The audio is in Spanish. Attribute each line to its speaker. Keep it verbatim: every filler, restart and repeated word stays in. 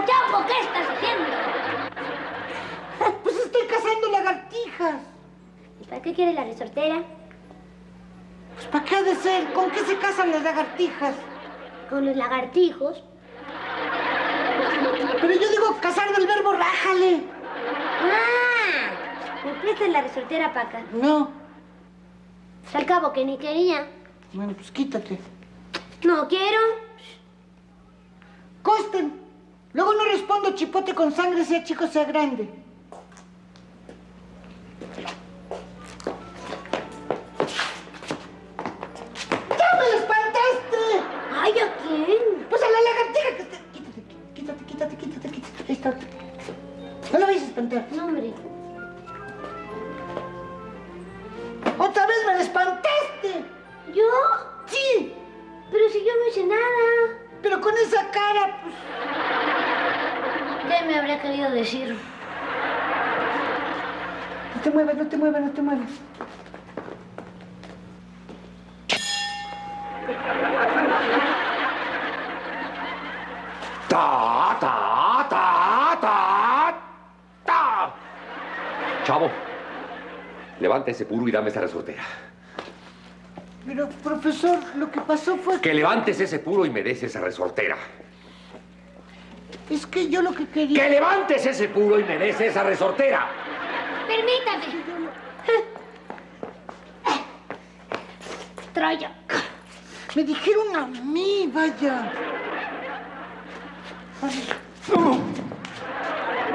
Speaker 1: Chapo, ¿qué estás haciendo?
Speaker 2: Pues estoy cazando lagartijas.
Speaker 1: ¿Y para qué quieres la resortera?
Speaker 2: Pues ¿para qué ha de ser? ¿Con qué se cazan las lagartijas?
Speaker 1: Con los lagartijos.
Speaker 2: Pero yo digo cazar del verbo rájale.
Speaker 1: ¡Ah! ¿Me prestas la resortera, Paca?
Speaker 2: No.
Speaker 1: Al cabo que ni quería.
Speaker 2: Bueno, pues quítate.
Speaker 1: No quiero.
Speaker 2: Costen. Luego no respondo chipote con sangre, sea chico, sea grande. ¡Ya me espantaste!
Speaker 1: ¿Ay, a quién?
Speaker 2: Pues a la lagartija que está... Quítate, quítate, quítate, quítate, quítate. Ahí está. No la vais a espantar.
Speaker 1: No, hombre.
Speaker 2: ¡Otra vez me la espantaste!
Speaker 1: ¿Yo?
Speaker 2: ¡Sí!
Speaker 1: Pero si yo no hice nada.
Speaker 2: Pero con esa cara, pues...
Speaker 1: ¿Qué me habría querido decir?
Speaker 2: No te muevas, no te muevas, no te muevas.
Speaker 3: ¡Ta, ta, ta, ta, ta! Chavo, levanta ese puro y dame esa resortera.
Speaker 2: Pero, profesor, lo que pasó fue...
Speaker 3: Que levantes ese puro y me des esa resortera.
Speaker 2: Es que yo lo que quería...
Speaker 3: ¡Que levantes ese puro y me des esa resortera!
Speaker 1: Permítame. Troya.
Speaker 2: Me dijeron a mí, vaya. Ay.
Speaker 3: ¡No!